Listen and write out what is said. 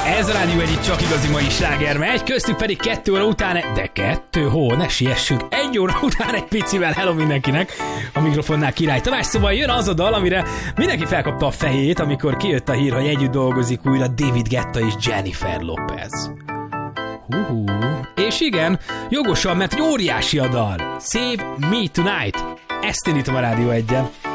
Ez a Rádió egyik csak igazi mai sláger megy, köztük pedig 2 óra után, de 2, ne siessünk, 1 óra után egy picivel hello mindenkinek, a mikrofonnál Király Tamás, szóval jön az a dal, amire mindenki felkapta a fejét, amikor kijött a hír, hogy együtt dolgozik újra David Guetta és Jennifer Lopez. És igen, jogosan, mert óriási a dal. Save Me Tonight. Ezt indítom a Rádió 1-en.